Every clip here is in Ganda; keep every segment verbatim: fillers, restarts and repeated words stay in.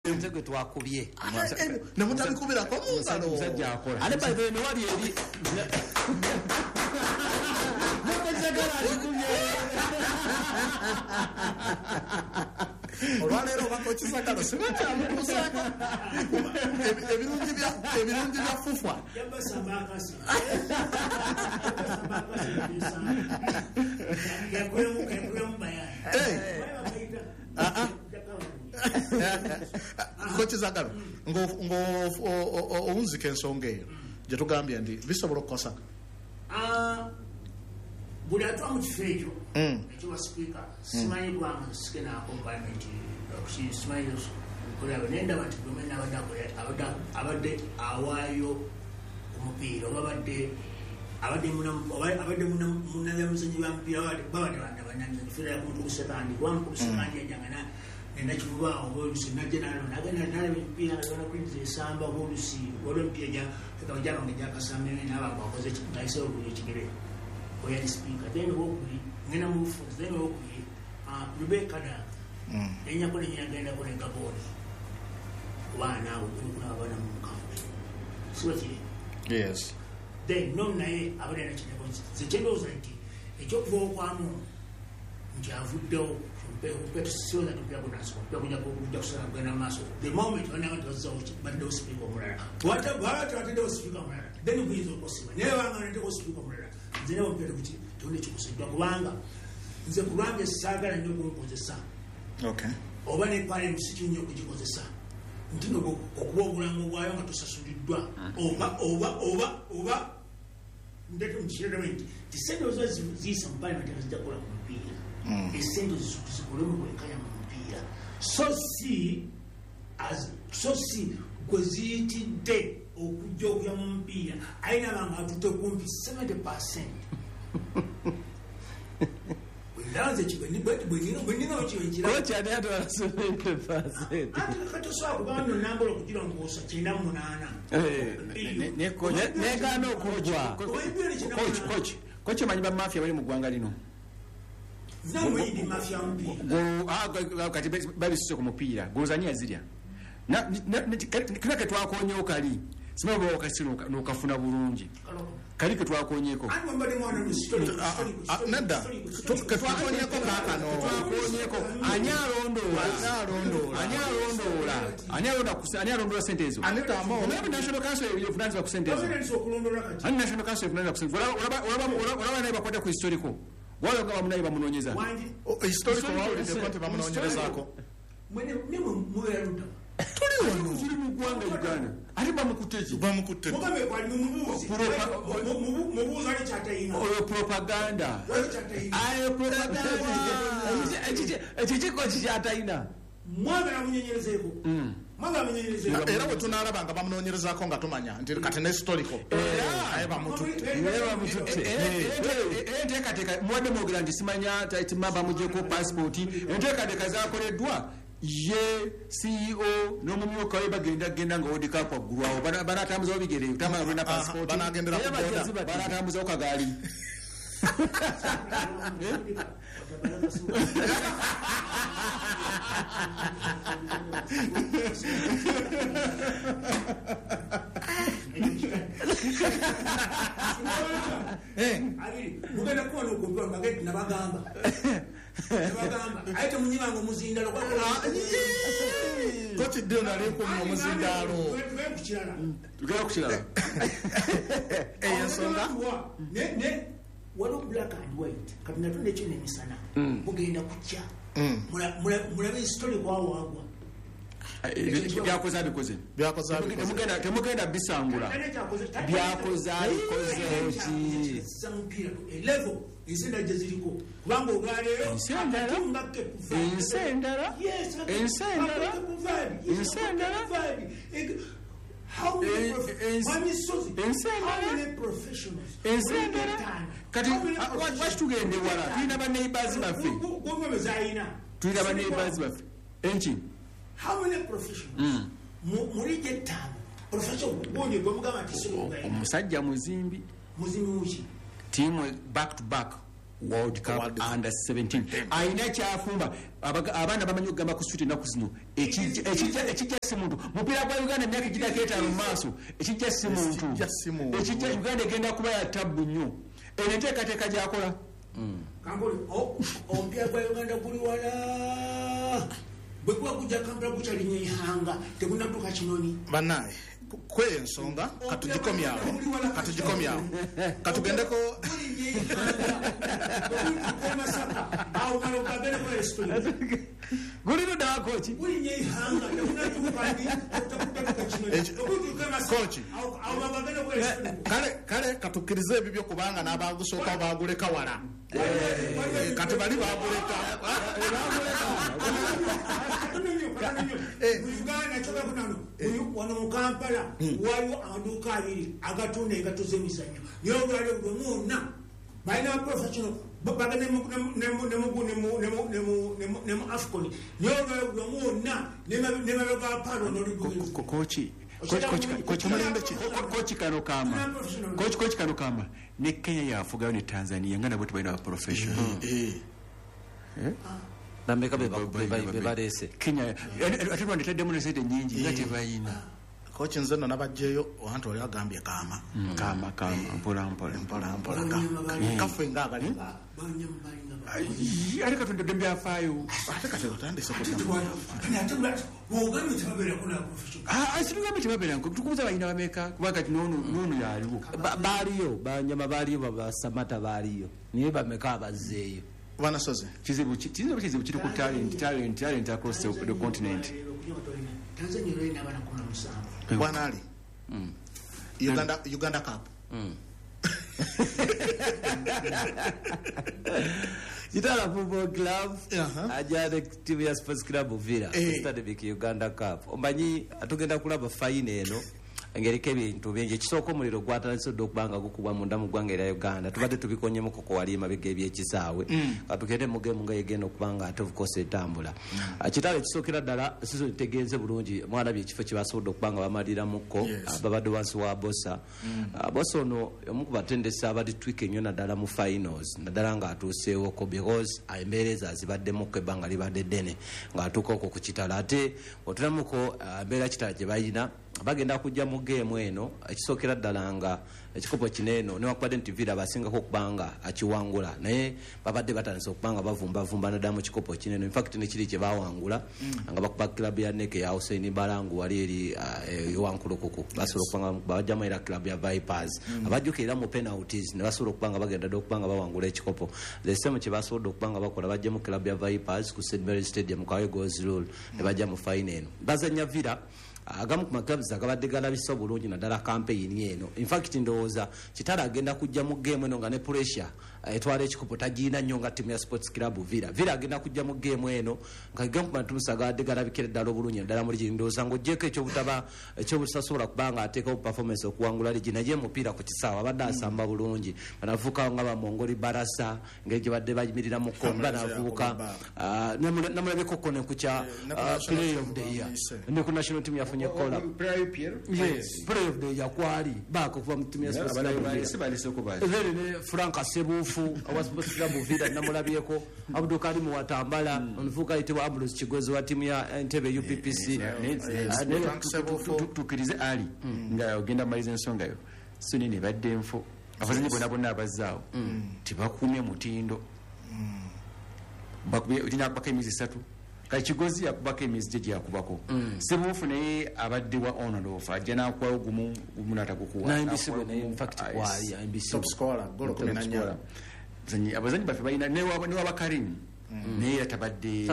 Nzego twakubye. Ne mutabikubira ko mungalo. Musajja akola. Ale by the way wali eri. Mukajagala akubye. Olwaleero bakokisakalo sibakyamukusako. Ebirungi bya ebirungi bya fufwa. Yabasamba akasi. Yakwemu yakwemu bayani. Eh. Ah ah. Kokizagalo ngo ngo ounzike ensonga eyo gye tugambye ndi bisobola okukosa. Ah, buli atwa mu kifo ekyo ekyo speaker simanyi gwanga sikena accompagnement okusi simanyi kulaba nendaba nti gomena abadde abadde awaayo omupiira obabadde abadde abadde munanyamuzanyi bamupiira babadde banda banyamuzanyi fera yakutukusekandi wamukusekandi yajangana nenakivuba obolusi najenalo nagenda nalabe mpira nalona kwinza esamba obolusi olwempira ja ekabajanga jakasambene n'abantu bakoze ekinaise obuli ekigere oyali speaker then wokuli ngena mufu then wokuli Rebecca da enya kone nyagenda kone gaboni wana ukuna abana mu county siwati yes then no naye abale na kineko zikendo zanti ekyo kuvo kwamu njavuddo But so that we are going to go to maso. The moment when I went to Zoch, but those speak of Murder. What about those speak of Murder? Then we is possible. Never going to speak of Murder. They don't get to let you say Dogwanga. The Kuranga saga and you go to the sun. Okay. Or when a parent sitting you go to the sun. Until go Wang Wang to Sasudua. Over, over, over, over. That will children. The same as this and by the Dakota. Essendo zisikulemu kwekanya mpira so si as so si kwezitidde okujja okuya mu mpira ayina banga atutte kumpi seventy percent wendanze kibweni bwenino bwenino okiwenjira kocha ate atwala seventy percent ati katosobola kubanga nambala okugira ngosa kyenda mu munaana negaana okugwa kochi kochi manyi ba mafia bali mu ggwanga lino. No way di mafia mpira. Ah kati babi sise ku mupiira. Gozanya zirya. Na kila ke twakonye okali. Sima bwo kasino nokafuna bulungi. Kali ke twakonyeko. Ani mbade mwana mu story. Nanda. Ke twakonyeko kakano. Twakonyeko anyarondola. Anyarondola. Anyarondola. Anyarondola kusa anyarondola sentezo. Anita amo. Maybe National Council of Finance ba kusentezo. Ani National Council of Finance ba kusentezo. Olaba olaba olaba naye bakwata ku historical. Wala kwa munayi bamunonyeza. Historical wawulidde konti bamunonyerezaako. Mwene mwe mweruda. Tuli wano. Tuli mu ggwanga Uganda. Ate bamukuteeki. Bamukutte. Mugabe kwali mumubuuzi. Mubuuzi ali kyatayina. Oyo propaganda. Ayo propaganda. Ekiki ko kikyatayina. Mwagala munyenyerezeeko. Mwagala munyenyerezeeko. Era bwe tunaalaba nga bamunonyerezaako nga tumanya nti kati ne historical. Aye bamututte. Era bamututte. Enteekateeka muwadde mwogera nti simanya taitima bamuggyeko passport. Enteekateeka zaakoleddwa ye C E O n'omumyuka we bagenda genda nga wodika kwa ggulwawo banatambuzawo bigere tamala na passport banagendera ku boda banatambuzawo kagaali. Eh, ali mugenda kuba n'okumpira bageti nabagamba. Nabagamba ayite munyibango muzindalo kwa Kochi dio nali ko mu muzindalo. Tugera ku kirala. Eh ensonga. Ne ne walo black and white. Kabina tunde chine misana. Mugenda kucha. Mula mula history kwa wagwa. Byakoza bikoze byakoza temugenda temugenda bisangula byakoza bikoze oki level isenda jeziriko kubanga ogalero insendera insendera insendera insendera how many professionals insendera kati wachitugende wala tulina ba neighbors baffe tulina ba neighbors baffe enchi. How many professionals? Murije tano. Professional bonye gomugama tisiro gaina. Omusajja muzimbi. Muzimbi muchi. Team back to back. World Cup under seventeen aina kyafumba abaana bamanyi okugamba ku street ennaku zino ekijja si muntu mupiira gwa Uganda emyaka egidako etaano mu maaso ekijja si muntu ekijja Uganda egenda kuba ya tabbu nnyo eno enteekateeka gyakola kankoli omupiira gwa Uganda guli wala bwe kuba gujja Kampala gukyalinya ihanga tegunatuuka kinoni bannaye kwensonga katugikomyawo katugikomyawo katugendeko gulino dakoki koki kale kale katukkirize ebibyo kubanga n'abagusooka baguleka wala kati bali baguleka wano mu Kampala waliwo amaduuka abiri agatunda engato z'emizannyo naye olwaliro bwe mwonna balina professional bagenda ne mu afcon naye olwaliro bwe mwonna nemabe ga palo koki koki kano kama koki koki kano kama ne Kenya yafugayo ne Tanzania nga nabo tebalina professional nameka bebalese Kenya ate rwandetaddemu ne sente nyingi nga tebalina kochi nze nno nabajjeeyo wantu oli agambye kaama kaama kaama mpola mpola mpola mpola kafe nga agali ate katonda ddembe afaayo ate kati otandise situgambe tebabeera tukubuza balina bameka kuba kati noono yaliwo baaliyo banyama baaliyo babasamata baaliyo naye bameka abazzeeyo banasoze kizibu kizibu kizibu kiri ku talent talent talent across the, the continent Tanzania leo ina bana kuna msamo bwana ali Uganda Uganda Cup Kitala Football Club ajade timu ya Sports Club Uvira stade biki Uganda Cup omanyi atugenda kulaba fine eno engereke ebintu bingi ekisooka omuliro gwatandise okubanga gukubwa munda mu ggwanga erya Uganda tubadde tubikonye mu koko wali emabega ebyekisaawe katugende mu gemu nga yegenda okubanga ate of course etambula kitalo ekisookera ddala sizo tegenze bulungi mwana byekifo kye basobodde okubanga bamaliramuko babadde wansi wa bosa bosa ono omu ku batendesi abadde twika ennyo naddala mu finals naddala ng'atuuseewoko because embeereza azibaddemuko ebbanga libadde ddene ng'atuuka okwo ku kitalo ate otulamuko embeera kitala gye balina bagenda kujja mu game eno ekisookera ddala nga ekikopo kineeno newakubadde nti Villa basingako okubanga akiwangula naye babadde batandise okubanga bavumbavumba naddala mu kikopo kineeno infact nekiri kye bawangula nga bakuba kilabu ya Neke ya Hussein Balangu wali eri ewankulukuku basobola okubanga bajjamu era kilabu ya Vipers abajjuka era mu penalties ne basobola okubanga bagenda dde okubanga bawangula ekikopo the same kye basobodde okubanga bakola bajja mu kilabu ya Vipers ku Saint Mary Stadium kwa Goals Rule ne bajja mu final eno bazanya Villa agamu ku maclubs agabadde galabisa obulungi naddala campaign eno infact ndowooza kitala agenda kujja mu game eno nga ne pressure etwala ekikopo tagiina nnyo nga timu ya Sports Club Villa Villa agenda kujja mu game eno nga agamu ku maclubs agadde galabikira ddala obulungi naddala mu ligi ndowooza ng'oggyeko ekyobutaba ekyobusasobola kubanga ateekawo performance okuwangula ligi naye mupiira ku kisaawa abadde asamba bulungi banavuka nga bamongoli barasa ngeri gye badde bayimirira mu kkono banavuka namulabeko kone ku kya play of the year ne ku national team yafunye kola yes play of the year kwali bako kuva mu timu ya Sports Club Villa Frank Sebufu awa Sports Club Villa namulabyeko Abdul Karim Watambala onvuka itibwa Ambrose Kigozi wa timu ya Entebbe U P P C tukirize ali nga ogenda malize ensonga yo sunini badde nfo abazanyi bonna bonna abazaawo tibakumye mutindo bakubye utina kubaka emyezi esatu kale Kigozi yakubaka emyezi gye gye yakubako Sebufu naye abadde wa honor of ajja n'akuwayo gumu gumu n'atagukuwa top scorer golo kumi na nnya abazanyi baffe balina newaba Karim naye yatabadde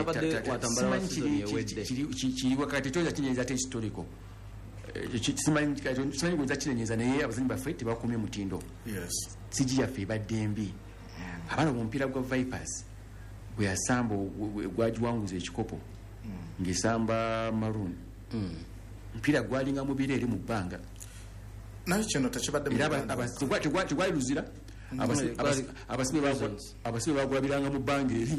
kiri wakati toza kinyeza ate historical simanyi gweza kinenyeza naye abazanyi baffe tebakumye mutindo sigi yaffe ebadde mbi abaana omupiira gwa Vipers bwe yasamba gwagiwanguza ekikopo ng'esamba Maroon omupiira gwalinga mubiri eri mu bbanga naye kino tekibadde tegwali luzira abasibe bagulabiranga mu bangi eri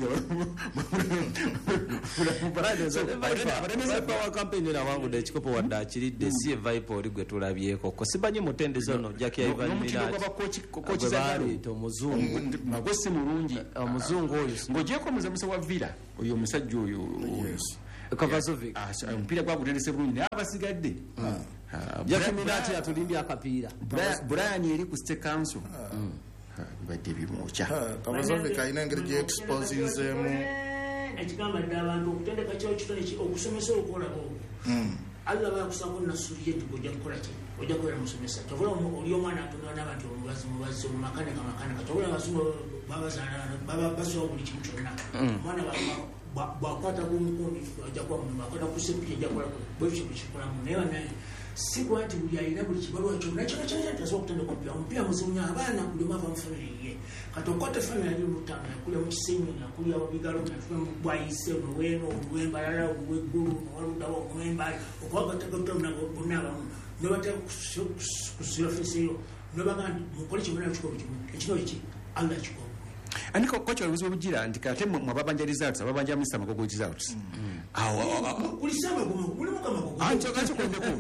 wa campaign nawangudde ekikopo wadde akiridde si evipe oli gwe tulabyeko ko simanyi mutendezi ono jakyaivanmiragwebaaleeta omuzungu nagwe si mulungi omuzungu oyo ng'ogyeko omuzamusa wa villa oyo omusajja oyo Kovazovic omupiira gwagutendese bulungi naye abasigadde jakiminati yatulimbye akapiira brian eri ku state council badde bimukya Kovazovic alina engeri gyexposinzemu ekigamba dde abantu okutendeka kyo kitone okusomesa okukolako allah bakusako nasuriye nti ojja kukola ki ojja kubeera musomesa tobola oli omwana atonera n'abantu omubazi mubazi omumakanika makanika tobola abazungu babazaala basoba buli kimu kyonna omwana bwakwata kumukundi ajja kuba mulimu akwata kusepiki ajja kukola bwekyo bwekikolamu naye banaye si kuba nti buli alina buli kibalwa kyonna kyona kyona tasobola okutendeka omupiira omupiira muzimunya abaana buli omu ava mu famire ye kati okwata famire ali mutano yakulira mu kisenyi yakulira bigalo bwayise oluweeno oluwembalala oluweggulu nowaludawo omuwembali okwagattagattana bonna abamu nobatera kusirafeseyo nobaga nti mukole kimuna kikobo kimu ekino eki allah kikobo ani kocha obuzibu obugira nti kate mwababanja results ababanja misa magogo results awo kulisaba gomo kuli mukama gogo ancho kancho kwendeko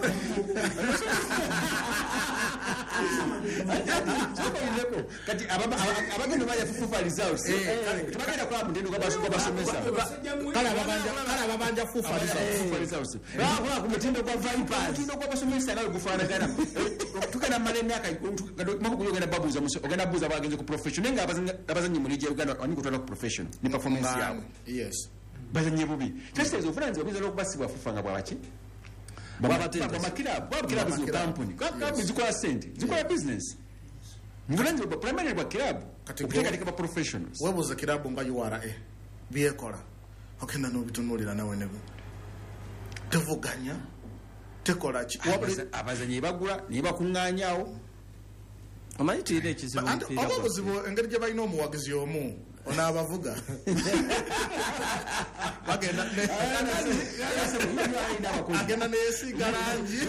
kati abagenda baya fufa results tubagenda kwa mundendo gabasuka basomesa kala babanja kala babanja fufa results bakola ku mutindo kwa vipers mutindo kwa basomesa nawe gufana kana tukana malene aka mako kuyogenda babuza muso ogenda buza bagenze ku professional nga abazanyi muri je Uganda ani kutwala ku professional ni performance yabo yes bazanyi bubi testezo franze obiza lokubasibwa fufa nga bwachi babatenda makira babukira bizu company company zikola sente zikola business ngulanze ba primary ba club okuteka katika professionals webuza kilabu nga U R A byekola okenda no bitunulira nawe nebo tevuganya tekola ki abazanyi bagula ni bakunganyawo amayitire ekizibu mpira obuzibu engeri gye balina omuwagizi omu ona abavuga bagenda agenda neyesiga langi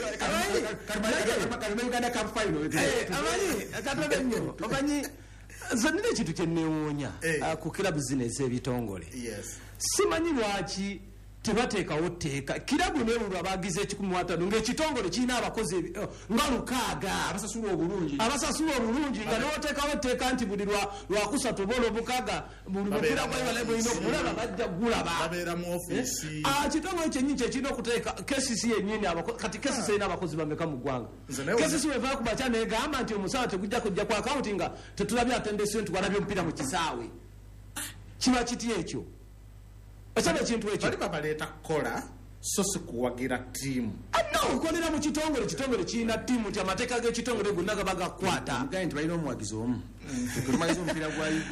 katobe nnyo omanyi zonera ekintu kyenneewuunya ku kirabu zino ez'ebitongole simanyi lwaki tebateekawo tteeka kirabu neebulwa bagize ekikumi watano ng'ekitongole kirina abakozi nga lukaaga abasasula obulungi abasasula obulungi nga newoteekawo etteeka nti buli lwakusatu oba olwomukaaga buli mupiira gwebale bulina okulaba bajja gulaba babeera mu ofiisi kitongole kyennyini kyekirina okuteeka kesisi yennyini kati kesisi erina abakozi bameka mu ggwanga kesisi wevaa ku bakya negamba nti omusaala tegujja kujja ku akawunti nga tetulabye atendesiyo nti walabye omupiira mu kisaawe kiba kiti ekyo ekyo ekintu ekyo bali babaleeta kukola so si kuwagira ttiimu no okolera mu kitongole kitongole kirina ttiimu nti amateeka g'ekitongole gonna gaba gakwata mugaye nti balina omuwagizi omu tumaliza omupiira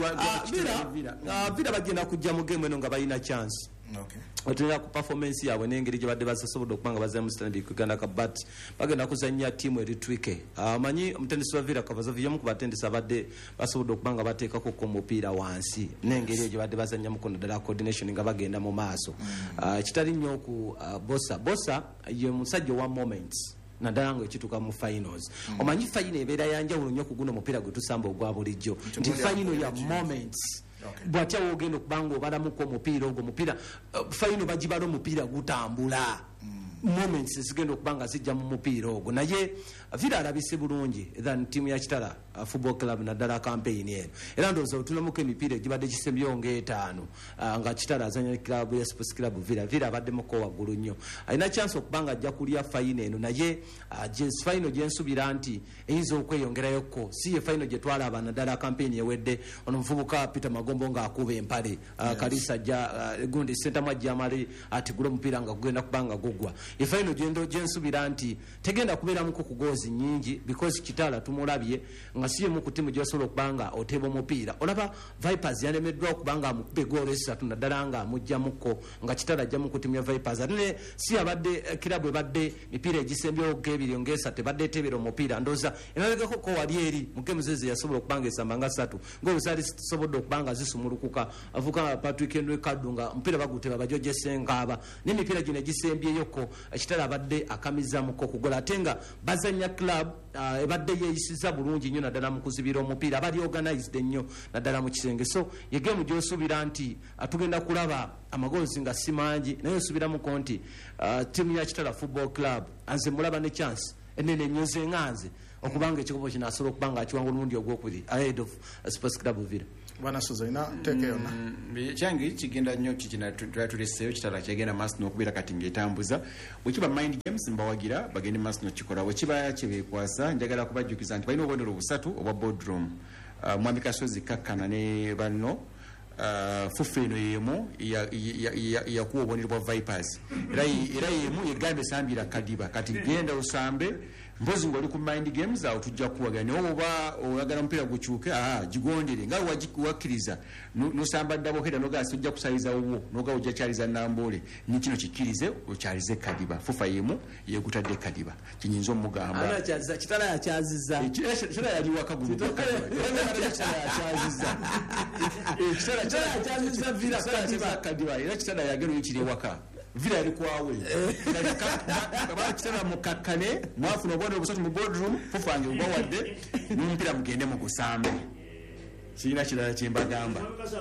vira bagenda kujja mu geemu eno nga balina chance otunira ku performance yaabwe n'engeri gye badde basosobodde okuba nga bazanya mu Stanbic Uganda Cup bagenda kuzanya ttiimu eritwike amanyi omutendesi wa Villa Kovazovic y'omu ku batendesi abadde basobodde okuba nga bateekako ku omupiira wansi n'engeri eyo gye badde bazanyamu ku naddala coordination nga bagenda mu maaso kitali nnyo ku bosa bosa ye musajja owa moments naddala nga ekituuka mu finals omanyi fayino ebeera yanjawulo nnyo ku guno omupiira gwe tusamba ogwa bulijjo nti fayino ya moments bwatya wogenda okubanga obalamuko omupiira ogwo mupiira fayino bagibala omupiira gutambula moments zigenda okuba nga zijja mu mupiira ogwo naye Villa alabise bulungi than ttiimu ya Kitala football club naddala campaign eno era ndowooza otulamuko emipiira egibadde gisembyewo ng'etaano nga Kitala azanya club ya sports club Villa Villa abaddemuko waggulu nnyo alina chance okuba nga ajja kulya fayino eno naye fayino gyensubira nti eyinza okweyongerayokko si ye fayino gye twalaba naddala campaign ewedde ono muvubuka Peter Magombo ng'akuba empale Kalisa ajja gundi sentamu ajja amale atigula omupiira nga gugenda kuba nga gugwa efayino gyensubira nti tegenda kubeeramuko kugozi nyingi because Kitala tumulabye nga siye mu kutimu gyosobola okuba nga oteeba omupiira olaba Vipers yalemeddwa okuba nga amukube goolo esatu naddala nga amugjamuko nga Kitala ajja mu kutimu ya Vipers ate ne si abadde kirabu ebadde mipiira egisembyewo g'ebiri ng'esatu ebadde eteebera omupiira ndowooza emabegako ko wali eri mu geemu zeze yasobola okuba nga esamba nga ssatu ng'obusaali zisobodde okuba nga zisumulukuka avuka Patrick Ndwe Kaddu nga omupiira baguteba bajoje Senkaaba n'emipiira gino egisembyeyoko ekitala abadde akamizamuko okugola ate nga bazanya club uh, ebadde yeeyisiza bulungi nnyo naddala mu kuzibira omupiira abali organized ennyo naddala mu kisenge so ye gemu gy'osuubira nti uh, tugenda kulaba amagoozi nga si mangi naye osuubiramuko nti uh, tiimu ya Kitala Football Club anze mulaba ne chance enene ennyoze nganze okubanga ekikopo kino asobola okuba nga akiwanga omulundi ogwokubiri ahead of uh, Sports Club Uvira. Bwana Suzaina teke yona kyange kigenda nnyo kikina tuleseyo Kitala kyegenda maaso n'okubeera kati ng'etambuza bwekiba mind games mbawagira bagende maaso n'okikola bwekiba kyebeekwasa njagala kubajjukiza nti balina obubonero busatu obwa boardroom uh, Mwami Kasozi kakkana ne banno Uh, fufu eno yemu yakuwa obubonero bwa Vipers era yemu yegambye sambira kadiba kati genda osambe mpozi ng'oli ku mind games awo tujja kuwagana naye oba oyagala omupiira gukyuke aha gigondere nga wakkiriza nosamba ddabo heda nogasi ojja kusaliza wuwo noga ojja kyaliza Nambole ni kino kikkirize okyalize kadiba fufa yemu yegutadde kadiba kinyinza omugamba Kitala yakyaziza Kitala yali wakagulu Kitala yakyaziza Villa kadiba era Kitala yagera yikiri waka Villa yali kwawe kabala Kitala mukakkane mwafuna obubonero busatu mu boardroom fufange ubawadde n'omupiira mugende mu kusambe kirina kirala kyembagamba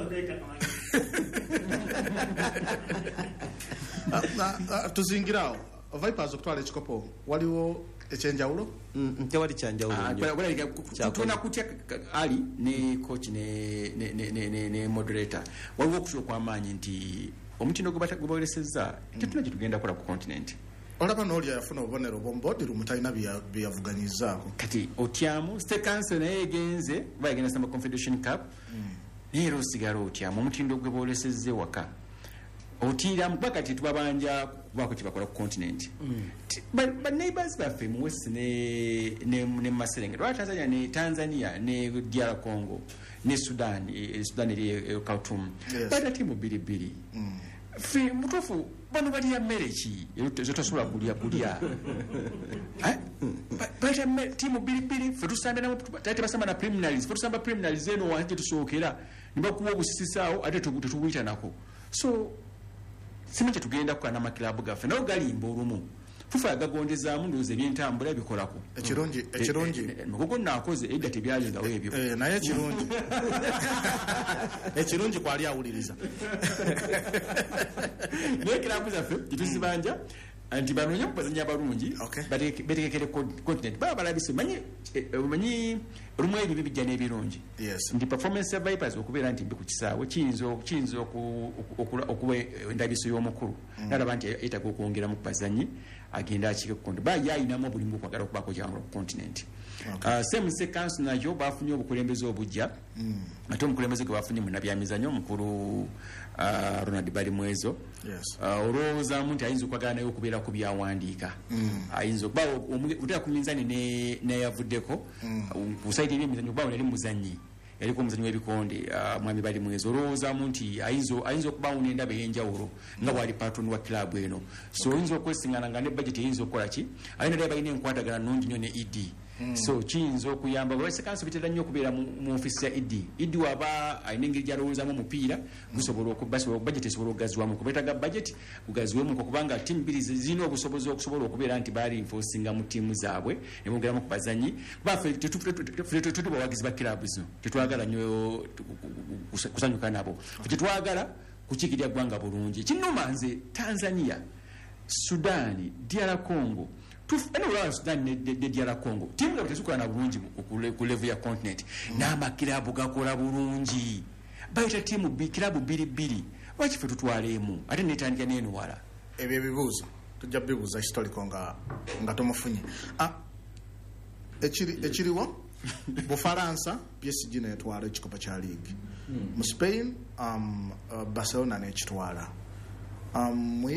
tuzingirawo Vipers okutwala ekikopo waliwo ekyenjawulo tewali kyanjawulo tuna kutya ali ne coach ne ne moderator waliwo okusobola kw'amaanyi nti omutindo gubawolesezza tetuna gye tugenda kola ku continent olaba n'oli yafuna obubonero bw'omubodi mutalina byeyavuganyizaako kati otyamu state council naye egenze kuba yagenda samba confederation cup naye era osigala otyamu omutindo gwe bawolesezza ewaka otiiramu kuba kati tubabanja kubaako kyebakola ku continent baneighbors baffe mu west ne Maserenge lwala Tanzania ne Tanzania ne D R Congo ne Sudan Sudan eri Khartoum bata timu bbiri bbiri ffe mutuufu bano balya mmere ki zotasobola kulya kulya bata timu bbiri bbiri ffe tusamba tate basamba na preliminaries ffe tusamba preliminaries eno wansi gye tusookera ne bakuwa obusisisaawo ate tetubuyita nako so simanyi kyetugenda kukola n'amakilabu gaffe naye galimba olumu fufa yagagondezaamu ndowooza ebyentambula bikolako ekirungi ekirungi mugogo naakoze edda tebyalingawo ebyo naye ekirungi ekirungi kwali awuliriza naye kilabu zaffe gyetuzibanja nti banoonya kubazanya abalungi betegekere continent baba balabise manyi olumu ebibi bijja n'ebirungi nti performance ya Vipers okubeera nti mbi ku kisaawe kiyinza okuba endabiso y'omukulu nalaba nti yetaga okwongeramu ku bazanyi agenda akike ku konti ba yayinamu obulimu okwagala okubaako kyangula ku continent semuse council nayo bafunye obukulembeze obujja ate omukulembeze gwe bafunye munabyamizanyo omukulu Ronald Balimwezo olowoozaamu nti ayinza okwagala naye okubeera ku byawandiika ayinza okuba otera ku minzaani neyavuddeko ku saidi ebyemizanyo okuba yali muzanyi yaliko omuzanyi w'ebikonde Mwami Balimwezo olowoozaamu nti ayinza okubaawo n'endaba ey'enjawulo nga bwali patron wa kilabu eno so oyinza okwesiŋŋana nga ne budget eyinza okukola ki ayina naye balina enkwatagana nnungi nnyo ne E D so kiyinza okuyamba bwesekanso bitera nnyo okubeera mu ofisi ya E D E D waba alina engeri gyalowoozaamu omupiira gusobola budget esobola okugaziwamu kubetaga budget gugaziwemu kubanga tiimu bbiri zirina obusobozi okusobola okubeera nti balinfosinga mu tiimu zaabwe ne bongeramu ku bazanyi baffe tetuli bawagizi ba kilabu zino tetwagala nnyo kusanyuka nabo tetwagala kukiikirya ggwanga bulungi kinuma nze Tanzania Sudan D R Congo eno olwala Sudan ne D R Congo tiimu zabo tezikola na bulungi ku level ya continent n'amakilabu gakola bulungi bayita tiimu kilabu bbiri bbiri lwaki ffe tutwaleemu ate netandika n'eno wala ebyo ebibuuzo tujja bibuuza historical nga nga tomufunye ekiriwo Bufaransa P S G netwala ekikopo kya league mu Spain Barcelona nekitwala mu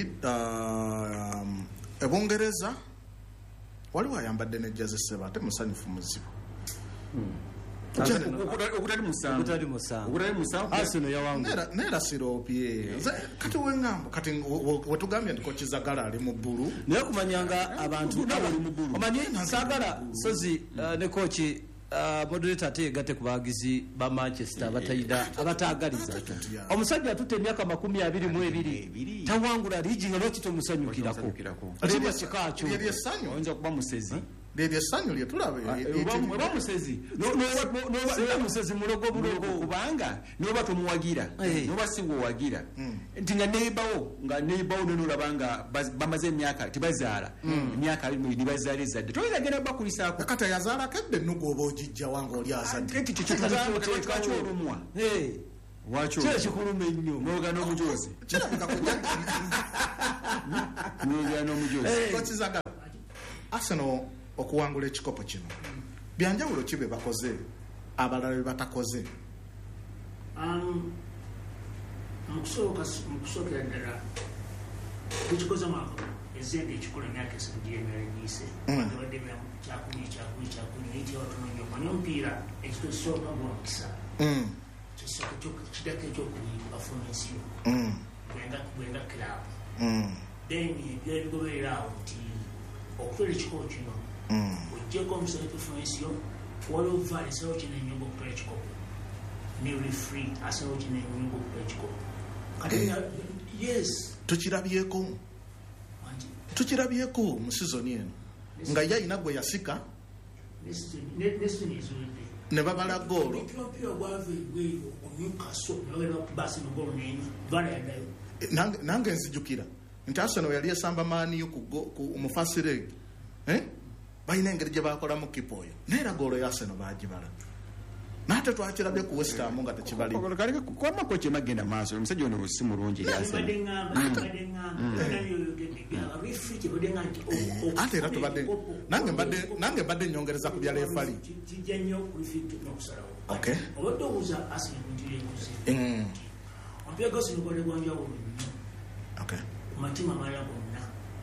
Ebongereza waliwo ayambadde nejjazi seba ate musanyufu muzibu neera siropye kati wengamba kati wetugambye nti kokizagala ali mu bbulu naye kumanyanga abantu omanyi sagala sozi ne kochi moderator ate gate ku bawagizi ba Manchester abatayida abatagaliza omusajja atutte emyaka makumi abiri mu ebiri tawangula ligi nga lwaki tomusanyukirako atiba kikakyo oyinza kuba musezi lye ssanyu lye tulaba oba musezi noba musezi mulogo bulogo kubanga noba tomuwagira noba si gwewagira nti nga neibawo nga neibawo nonolaba nga bamaze emyaka tebazaala emyaka abiri nibazaala ezadde toyinza genda bakulisaako kata yazaalako edde ennugu oba ogijja wanga oli azadde kiki olumwa kikuluma ennyo noga n'omujozi noga n'omujozi Arsenal okuwangula ekikopo kino byanjawulo kibe bakoze abalala be batakoze mukusookera ddala tekikoze mwaka ezende ekikola emyaka esatu gyemeranyise abadde kyakuli kyakuli kyakuli naye kyawatono nnyo manya omupiira ekitosooka gwamukisa kidako ekyokubiri performance yo gwenga club then byebigoberera awo nti okutwala ekikopo kino ojjeko omusala performance yo waliwo vale salawo kina enyonga okutwala ekikopo ne refree asalawo kina enyonga okutwala ekikopo kati yes tukirabyeko tukirabyeko mu sizoni eno nga ye ayina gwe yasika ne babala goolo nange nzijukira nti Arsenal yali esamba maaniyo ku mufasire balina engeri gye bakolamu kipa oyo neera goolo ya Arsenal bagibala nate twakirabye ku West Ham nga tekibalkwamako kyemagenda maaso omusajja ono si mulungi ate era tubadde nange mbadde nyongereza ku bya lefali obadde obuuza Arsenal kuntirenguze omupiira gwa Arsenal gwali gwanjawulo nnyo ku matimu amalala gonna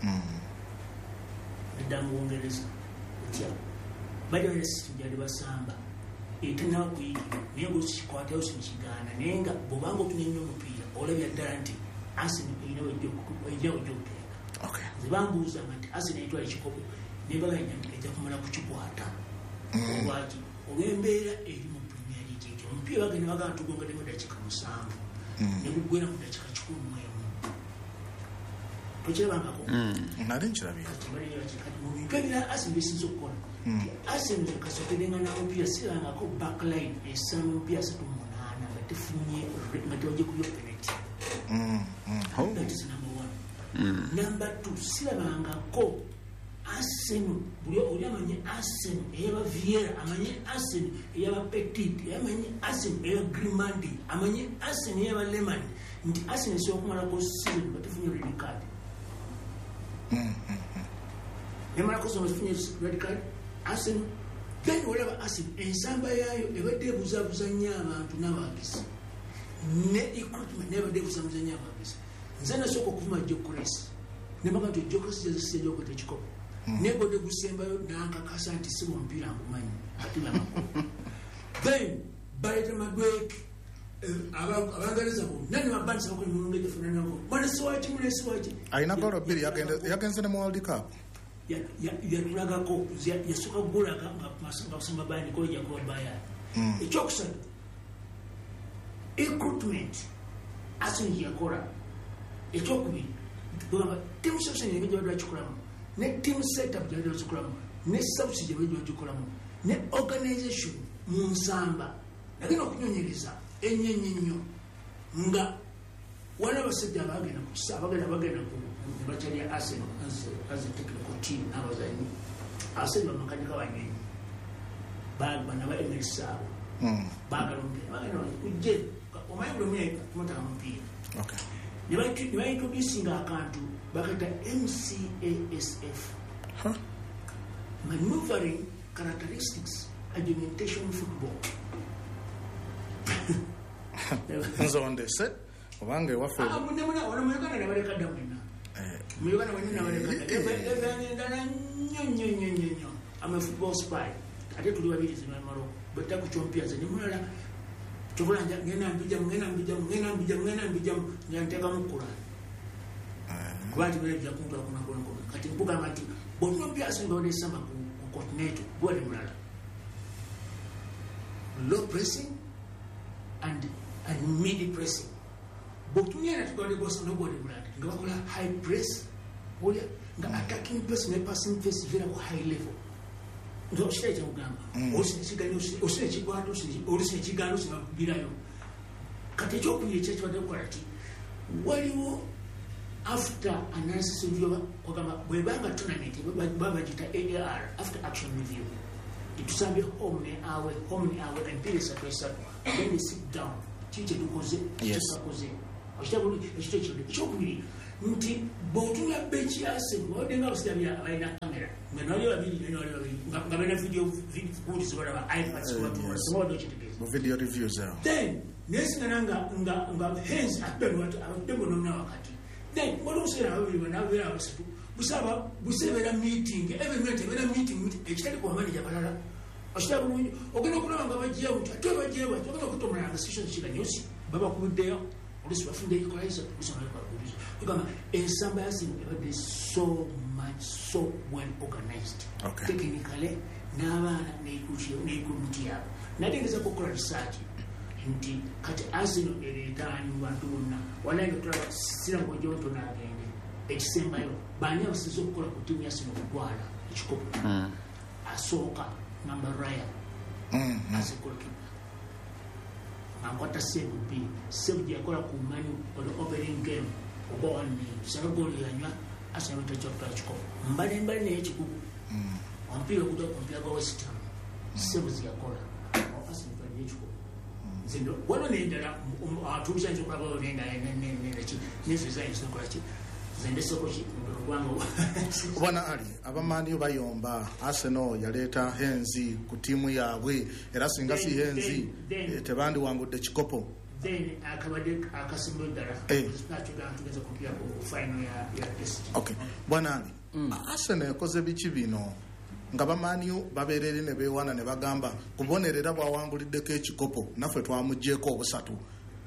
edda mu Bungereza otya bali bali system gyali basamba etanaba kuyigira naye ngaokikwatayo simukigaana naye nga bwobanga otunya nnyo omupiira olabya ddala nti Arsenal erina wejja okuteeka nze bambuuzanga nti Arsenal etwala ekikopo nembaga ejja kumala kukikwata olwaki olw'embeera eri mu Premier League ekyo omupiira bagenda bagana tugongadde mu ddakiika musanvu ne guggwera mu ddakiika kikumi mu emu tokirabangako nali nkirabye mu bintu ebirala Arsenal besinza okukola Arsenal kasookerenga n'omupiira sirangako backline esamba omupiira asatu munaana nga tefunye nga tewajje kuyo penalty that is number one number two sirabangako Arsenal buli oli amanye Arsenal eyaba Vieira amanye Arsenal eyaba Petit amanye Arsenal eyaba Grimandi amanye Arsenal eyaba Lehmann nti Arsenal esobola okumalako season nga tefunye red card nemalako soma tefunye red card Arsenal then olaba Arsenal ensamba yaayo ebadde ebuzaabuza nnyo abantu n'abawagizi ne equipment nebadde ebuzaabuza nnyo abawagizi nze nasooka okuvuma Gyökeres nembaga nti Gyökeres yazisija gyokwata ekikopo nebodde gusembayo nankakasa nti si omupiira ngumanyi atulamakulu then baleta madweke abangereza bonna ne babanisa bakoli mulungu egefunanako mwana siwaki mwana siwaki alina golo bbiri yagenze ne mu World Cup yatulagako yasooka kugulaga nga basamba bayani kolejja kuba bayani ekyokusatu recruitment Arsenal yakola ekyokubiri team selection engeri gye badde bakikolamu ne team setup gye badde bakikolamu ne subsidy gye badde bakikolamu ne organization mu nsamba nagenda okunyonyereza ennyo ennyo ennyo nga waliwo abasajja abagenda ku kisa abagenda bagenda ku nebakyalya Arsenal as a technical team n'abazanyi abasajja bamakanika banyonyi bana ba Emirates abo baagala omupiira bagenda kujje omanyi buli omu kumutaka mupiira ne baintroducinga akantu bakayita M C A S F maneuvering characteristics argumentation football nzondese obange waffe muyuganda nabalekadda mwena muyuganda mwena nabalekaddaevanyendana nnyo nnyo nnyo nnyo nnyo ama football spy ate tuli babiri zimamaroko betta ku kyompiya ze nimulala kyobula ngenda mbijamu ngenda mbijamu ngenda mbijamu ngenda mbijamu nga nteekamu kula kuba nti bere byakuntwala kunakonakono kati nkugamba nti bonna ompya asinga odesamba ku contineto gwali mulala low pressing and and mid pressing. But we are not going to go to nobody brand. Nga bakola high press, olia nga attacking press ne passing press very high level. Ndo shite ugamba. Ose chigano ose chigwado ose chigano sima birayo. Kati cyo kuye cyo cyo kwati. Waliwo after analysis review kwagamba bwebanga tournament baba jita A A R after action review. Itusambe home ne awe home ne awe and pile sakwesa. Then they sit down. Chiche dukoze chiche koze. Ashtabuli chiche chiche chokubiri. Nti botunya bechi ase ngodenga usabya aina kamera. Nganali babiri nganali babiri. Ngabena video video footage whatever iPads whatever. Small document. Video reviews there. Then nesi nanga nga nga hands apelo watu abembo nona wakati. Then what do say how we na we are supposed busaba busebera meeting every meeting every meeting ekitali kwa manager balala. Ashtabuli ogenda kulanga bagiye uti atwe bagiye bati ogenda kutomera decision chika nyosi baba kudeyo polisi bafunde equalizer kusoma kwa polisi kama ensamba yasi ebade so much so well organized okay. Technically n'abaana n'ekushyo n'ekumutiya nategeza kukola research nti kati Arsenal eretani bantu bonna walaga tulaba sira ngojo nto nagende ekisembayo banya basizo kukola ku timu ya Arsenal kwala ekikopo mm. Asoka number Ryan mm -hmm. Asokola Angkota sebu bi sebu dia kola ku manu on opening game obo ani sero goli yanywa Arsenal tachota chiko mbali mbali ne chiko mm ampira kuda kumpia go West Ham sebu zia kola Arsenal tachota chiko zindo wano ne ndala atubisha nje kwa go nenda ne ne ne chi ne design so kola chi zende soko chi ngwango bwana Ali abamani bayomba Arsenal yaleta henzi ku timu yaabwe era singa si henzi tebandi wangudde chikopo then akabade akasimbo dara tunachoga tugeza kupia ku final ya ya test. Okay bwana Ali mm. Arsenal yakoze bichi bino nga bamani baberere ne bewana ne bagamba kubonerera bwa wangulidde ke chikopo naffe twamujjeko obusatu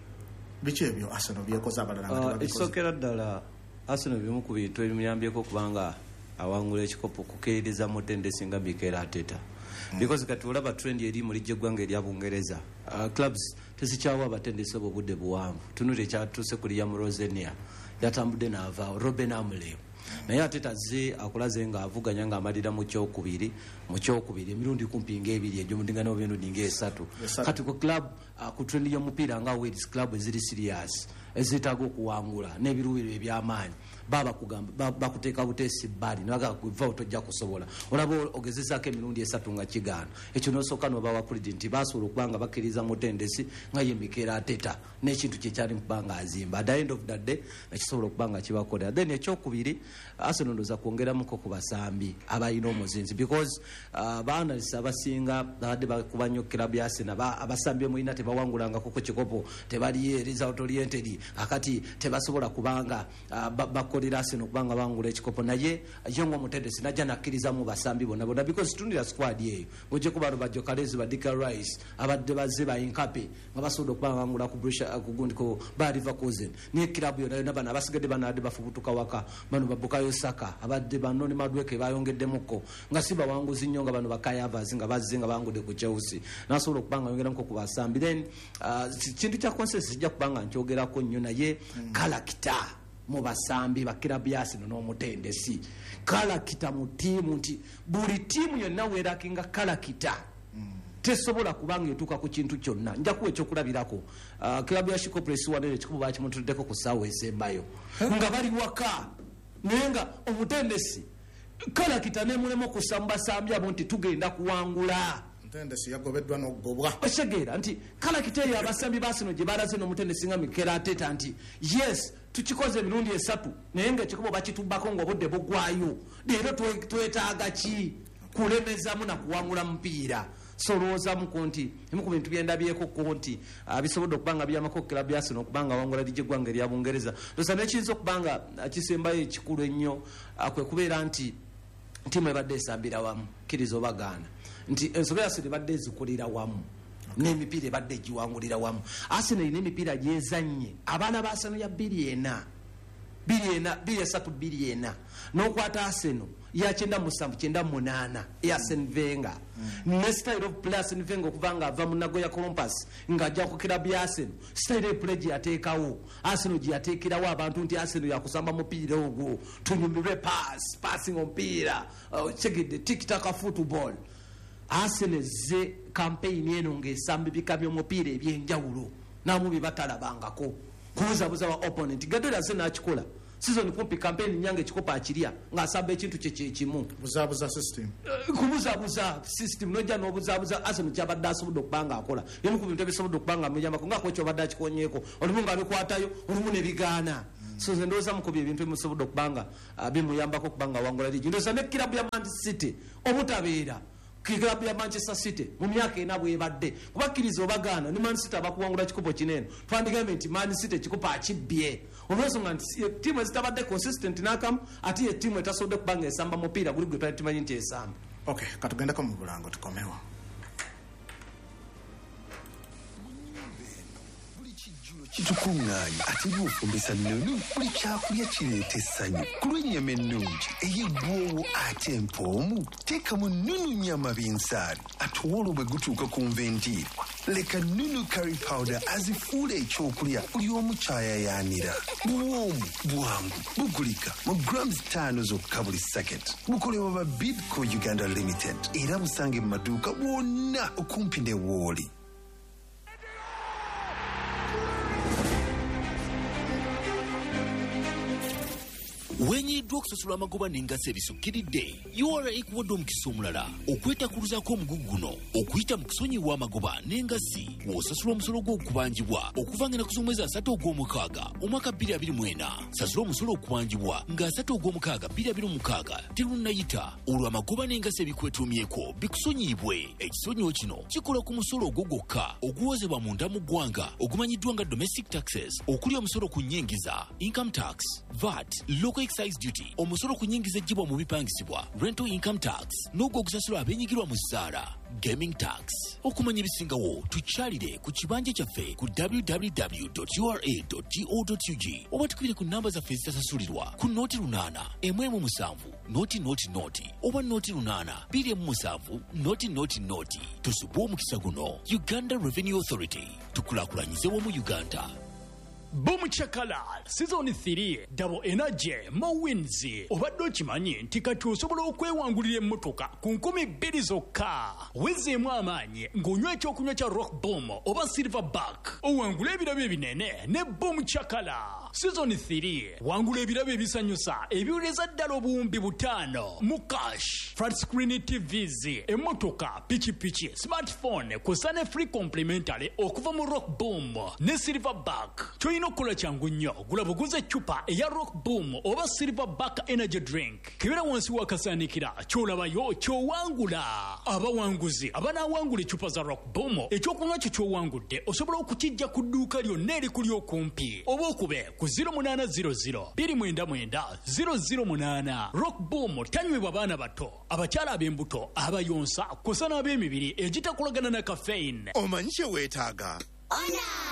bichi ebyo Arsenal byekoza abalala uh, nga isokera dala Arsenal bimu ku bintu ebimuyambyeko kubanga awangula ekikopo kukeereza mutende singa Mikel Arteta mm. because kati olaba trend eri muri jegwanga eri abungereza uh, clubs tezikyawa abatendesi obudde buwanvu tunule kyatuse kuli ya Rosenia yatambudde n'ava Robben Amorim naye Arteta ze akulaze nga avuganya nga amalira mu kyokubiri mu kyokubiri emirundi kumpi ng'ebiri egyo mundingana obintu nga esatu kati ku club uh, ku trend y'omupiira nga Wales club eziri serious ezitago okuwangula n'ebiruubiro eby'amaanyi baba kugamba bakuteeka butesi bali naga kuva otojja kusobola olabo ogezezaako emirundi esatu nga kigaana ekyo n'osooka n'oba wa president basobola okubanga bakkiriza mutendesi nga ye Mikel Arteta n'ekintu kye kyali mu kubanga azimba at the end of the day nekisobola okubanga kibakolera then ekyokubiri Arsenal ndoza kwongeramuko ku basambi abalina omuzinzi because uh, baanalisa abasinga badde bakuba nnyo club ya Arsenal abasambi mulina tebawangulangako ku kikopo tebali result oriented akati tebasobola kubanga uh, bakolera Arsenal kubanga bangula ekikopo naye yengo mutendesi najja nakkiriza mu basambi bonna bonna because tundira squad yeyo ngoje kuba Roberto Carlos badika Rice abadde baziba inkape nga basobola okubanga bangula ku Brusha ku gundi ko ba Leverkusen ni club yo nayo bana basigade bana ade bafubutuka waka bano babukayo Saka abadde banoni madweke bayongeddemuko nga siba wanguzi nnyo nga bano bakaya avazi nga bazze nga bangude ku Chelsea nasobola okubanga yongera muko ku basambi then uh, kintu kya consensus kijja kubanga nkyogerako nnyo naye mm. Kalakita mu basambi bakira byasi n'omutendesi Kalakita mu tiimu nti buli tiimu yonna weerakinga Kalakita mm. tesobola kubanga etuuka ku kintu kyonna nja kuwa ekyokulabirako uh, kilabu ya Shiko Press wanere ekikubu bakimutuddeko ku ssaawa esembayo nga bali waka nenga omutendesi Kalakita ne mulemo kusamba sambi abo nti tugenda kuwangula mutendesi yagobeddwa n'ogobwa osegeera nti Kalakita ya abasambi basino gye balaze n'omutendesi nga Mikel Arteta nti yes tukikoze emirundi esatu naye nga ekikubo bakitubbako ng'obudde bugwayo leero twetaaga ki kulemezamu na kuwangula mupiira solooza mu konti emu ku bintu byendabyeko konti bisobodde okubanga byamako club ya Arsenal okubanga wangula lije gwanga lya Bungereza tosa n'ekiyinza okubanga kisembayo ekikulu ennyo kwe kubeera nti timu ebadde esambira wamu kkiriza obagaana nti ensobe ya Arsenal ebadde ezikolera wamu n'emipiira ebadde egiwangulira wamu Arsenal erina emipiira gyezannye abaana ba Arsenal ya bbiri ena bbiri ena bbiri esatu bbiri ena n'okwata Arsenal ya kyenda musanvu kyenda munaana Arsene Wenger ne style of play Arsene Wenger okuva nga ava mu Nagoya Columbus ng'ajja ku kilabu ya Arsenal style of play gye yateekawo Arsenal gye yateekerawo abantu nti Arsenal yakusamba mupiira ogwo tunyumirwe pass passing omupiira kyegedde tikitaka football. Arsenal ze campaign eno ng'esamba ebika by'omupiira ebyenjawulo namu bye batalabangako kubuzabuza wa opponent gadera ze n'akikola season kumpi campaign nyange ekikopa akirya ng'asamba ekintu kye kyekimu buzabuza system kubuzabuza system nojja n'obuzabuza Arsenal kyabadde asobodde okubanga akola emu ku bintu ebisobodde okubanga muyambako ngako kyobadde akikonyeeko olumu nga bikwatayo olumu ne bigaana so nze ndowooza mukubi ebintu ebimusobodde okubanga bimuyambako okubanga wangula ligi ndowooza ne kilabu ya Man City obutabeera kilabu ya Manchester City mu myaka ena bwebadde kubakkiriza obagaana ne Man City abakuwangula kikopo kinene twandigambe nti Man City ekikopo akibbye olwensonga nti tiimu ezitabadde consistent n'akamu ate ye tiimu etasobodde kubanga esamba mupiira guli gwe tumanyi nti esamba. Okay, katugendeko mu bulango tukomewo. Kitukuŋŋaanya ate by'ofumbisa nnono buli kyakulya kireeta essanyu ku lw'ennyama ennungi ey'eggwoowo ate empoomu teekamu nunu nnyama b'ensaali ate olwo bwe gutuuka ku nvendiirwa leka nunu curry powder azifuula ekyokulya buli omu kyayayaanira buwoomu bwangu bugulika mu grams ttaano zokka buli saketi bukolebwa ba Bidco Uganda Limited era busange mu maduuka bwonna okumpi ne Wooli. wenyiddwa okusasulwa amagoba n'engazi ebisukkiridde U R A ekuwadde omukisa omulala okwetakuluzaako omugugu guno okuyita mu kusonyiwa amagoba n'engazi w'osasula omusolo gw'okubanjibwa okuva ng'ennaku z'omwezi asatu ogw'omukaaga omwaka bbiri abiri mu ena sasula omusolo okubanjibwa ng'asatu ogw'omukaaga bbiri abiri mu mukaaga terunnayita olwo amagoba n'engazi ebikwetuumyeko bikusonyiibwe. Ekisonyiwo kino kikola ku musolo ogwo gwokka oguwozebwa munda mu ggwanga ogumanyiddwa nga domestic taxes okuli omusolo ku nnyingiza income tax, V A T, local excise duty, omusolo ku nnyingiza ejjibwa mu bipangisibwa rental income tax n'ogwo ogusasula abeenyigirwa mu zzaala gaming tax. Okumanya ebisingawo tukyalire ku kibanja kyaffe ku w w w dot u r a dot go dot u g oba tukubire ku namba zaffe ezitasasulirwa ku nooti lunaana emu emu musanvu nooti nooti nooti oba nooti lunaana bbiri emu musanvu nooti nooti nooti. Tusubwe omukisa guno. Uganda Revenue Authority, tukulaakulanyize wamu Uganda. Boom Chakala Season three Double Energy Mo Wins. Obadde okimanyi nti kati osobola okwewangulira emmotoka ku nkumi bbiri zokka wezeemu amaanyi ng'onywa ekyokunywa kya Rock Boom oba Silverback owangula ebirabo ebinene ne Boom Chakala. Season three wangula ebirabo ebisanyusa ebiwuleza ddala obuwumbi butaano mu cash, flat screen T Vs, emmotoka, pikipiki, smartphone kusa ne free complimentary okuva mu Rock Boom ne Silverback. Olina okukola kyangu nnyo gula buguze eccupa eya Rock Boom oba Silverback energy drink kibera wansi wakasaanikira kyolabayo kyowangula. Abawanguzi abanaawangula eccupa za Rock Boom ekyokunywa kyo kyowangudde osobola okukijja ku dduuka lyonna erikuli okumpi oba okube ku zero munana zero zero bbiri mwenda mwenda zero zero munana. Rock Boom tanywebwa baana bato, abakyala ab'embuto, abayonsa kusa n'ab'emibiri egitakolagana na caffeine. Omanyi kye weetaaga?